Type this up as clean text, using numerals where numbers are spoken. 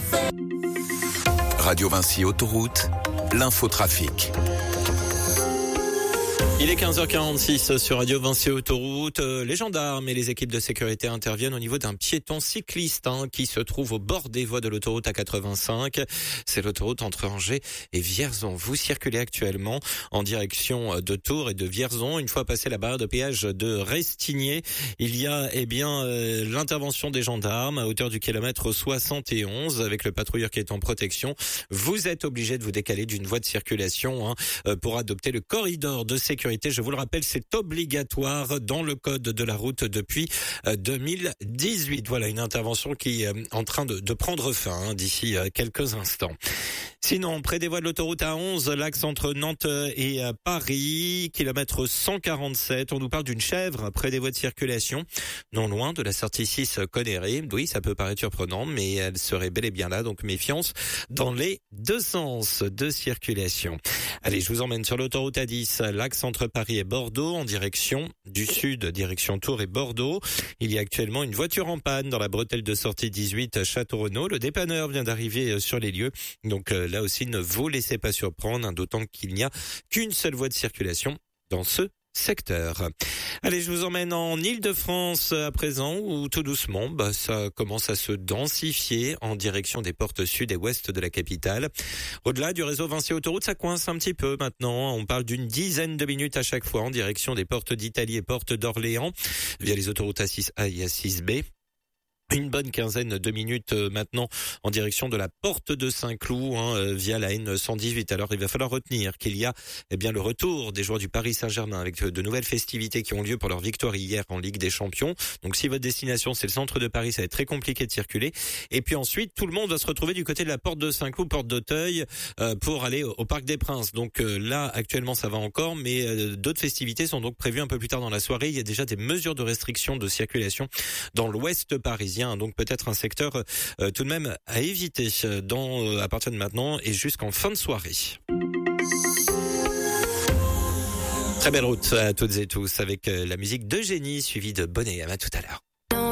Radio Vinci Autoroute, l'infotrafic. Il est 15h46 sur Radio Vinci Autoroute. Les gendarmes et les équipes de sécurité interviennent au niveau d'un piéton cycliste qui se trouve au bord des voies de l'autoroute A85. C'est l'autoroute entre Angers et Vierzon. Vous circulez actuellement en direction de Tours et de Vierzon. Une fois passé la barrière de péage de Restigné, il y a l'intervention des gendarmes à hauteur du kilomètre 71 avec le patrouilleur qui est en protection. Vous êtes obligé de vous décaler d'une voie de circulation pour adopter le corridor de sécurité. Je vous le rappelle, c'est obligatoire dans le code de la route depuis 2018. Voilà une intervention qui est en train de prendre fin d'ici quelques instants. Sinon, près des voies de l'autoroute A11, l'axe entre Nantes et Paris, kilomètre 147, on nous parle d'une chèvre près des voies de circulation, non loin de la sortie 6 Connery. Oui, ça peut paraître surprenant, mais elle serait bel et bien là, donc méfiance dans les deux sens de circulation. Allez, je vous emmène sur l'autoroute A10, l'axe entre Paris et Bordeaux, en direction du sud, direction Tours et Bordeaux. Il y a actuellement une voiture en panne dans la bretelle de sortie 18 Château-Renaud. Le dépanneur vient d'arriver sur les lieux, donc là aussi, ne vous laissez pas surprendre, d'autant qu'il n'y a qu'une seule voie de circulation dans ce secteur. Allez, je vous emmène en Île-de-France à présent, où tout doucement, ça commence à se densifier en direction des portes sud et ouest de la capitale. Au-delà du réseau Vinci Autoroute, ça coince un petit peu maintenant. On parle d'une dizaine de minutes à chaque fois en direction des portes d'Italie et portes d'Orléans via les autoroutes A6A et A6B. Une bonne quinzaine de minutes maintenant en direction de la porte de Saint-Cloud via la N118. Alors il va falloir retenir qu'il y a le retour des joueurs du Paris Saint-Germain avec de nouvelles festivités qui ont lieu pour leur victoire hier en Ligue des Champions. Donc si votre destination c'est le centre de Paris, ça va être très compliqué de circuler. Et puis ensuite tout le monde va se retrouver du côté de la porte de Saint-Cloud, porte d'Auteuil pour aller au Parc des Princes. Donc là actuellement ça va encore, mais d'autres festivités sont donc prévues un peu plus tard dans la soirée. Il y a déjà des mesures de restriction de circulation dans l'ouest parisien. Donc peut-être un secteur tout de même à éviter à partir de maintenant et jusqu'en fin de soirée. Très belle route à toutes et tous avec la musique d'Eugénie suivie de Bonnet. À tout à l'heure.